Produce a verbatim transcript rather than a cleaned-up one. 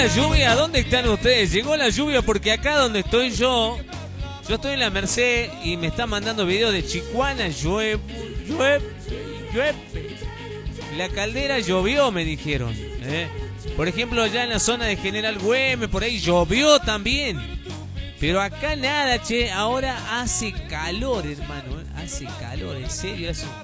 la lluvia? ¿Dónde están ustedes? Llegó la lluvia porque acá donde estoy yo, yo estoy en la Merced y me están mandando videos de Chicuana, llueve, llueve, llueve. La Caldera llovió, me dijeron. ¿eh? Por ejemplo, allá en la zona de General Güemes, por ahí llovió también. Pero acá nada, che, ahora hace calor, hermano. ¿eh? Hace calor, en serio, hace